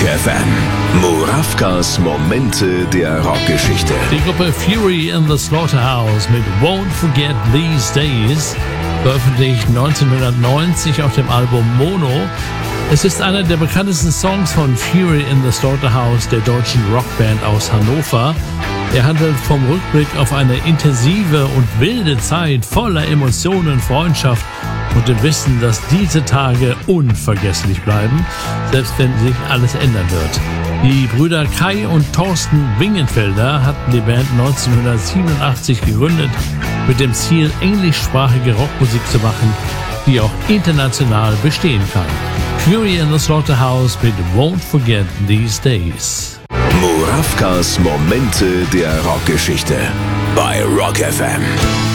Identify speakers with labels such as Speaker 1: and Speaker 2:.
Speaker 1: FM. Murawkas Momente der Rockgeschichte.
Speaker 2: Die Gruppe Fury in the Slaughterhouse mit Won't Forget These Days, veröffentlicht 1990 auf dem Album Mono. Es ist einer der bekanntesten Songs von Fury in the Slaughterhouse, der deutschen Rockband aus Hannover. Er handelt vom Rückblick auf eine intensive und wilde Zeit voller Emotionen, Freundschaft und dem Wissen, dass diese Tage unvergesslich bleiben, selbst wenn sich alles ändern wird. Die Brüder Kai und Thorsten Wingenfelder hatten die Band 1987 gegründet, mit dem Ziel, englischsprachige Rockmusik zu machen, die auch international bestehen kann. Fury in the Slaughterhouse mit Won't Forget These Days.
Speaker 1: Murawkas Momente der Rockgeschichte bei Rock FM.